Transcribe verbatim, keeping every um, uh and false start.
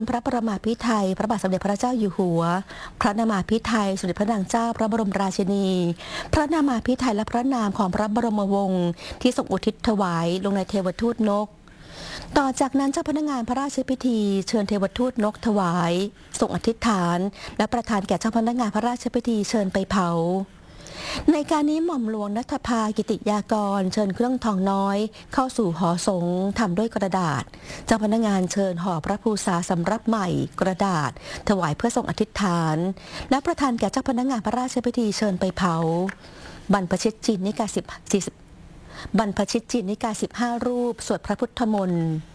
พระประมาภิไธยพระบาทสมเด็จพระเจ้าอยู่หัวพระนามาภิไธยสมเด็จพระนางเจ้าพระบรมราชินีพระนามาภิไธยและพระนามของพระบรมวงศ์ที่ทรงอุทิศถวายลงในเทวทูตนกต่อจากนั้นเจ้าพนักงานพระราชพิธีเชิญเทวทูตนกถวายส่งอธิษฐานและประทานแก่เจ้าพนักงานพระราชพิธีเชิญไปเผาในการนี้หม่อมหลวงณัฐภากิติยากรเชิญเครื่องทองน้อยเข้าสู่หอสงฆ์ทำด้วยกระดาษเจ้าพนักงานเชิญห่อพระภูษาสำรับใหม่กระดาษถวายเพื่อทรงอธิษฐานและประทานแก่เจ้าพนักงานพระราชพิธีเชิญไปเผาบรรพชิตจีนนิกายสิบ บรรพชิตจีนนิกายสิบห้ารูปสวดพระพุทธมนต์